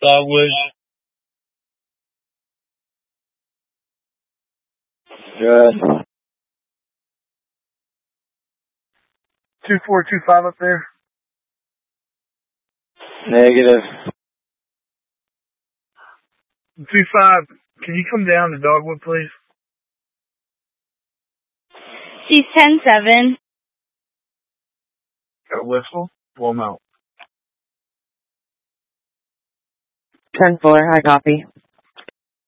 Dogwood. Good. 2425 up there. Negative. 25. Can you come down to Dogwood, please? She's 10-7. Got a whistle? Blow 'em out. 10-4, I copy.